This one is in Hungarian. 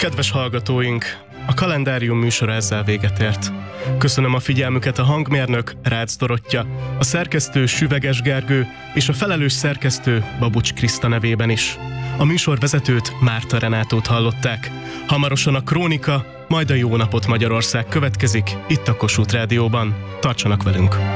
Kedves hallgatóink, a kalendárium műsora ezzel véget ért. Köszönöm a figyelmüket a hangmérnök Rácz Dorottya, a szerkesztő Süveges Gergő és a felelős szerkesztő Babucs Kriszta nevében is. A műsorvezetőt Márta Renátót hallották. Hamarosan a Krónika, majd a Jó napot Magyarország következik itt a Kossuth Rádióban. Tartsanak velünk!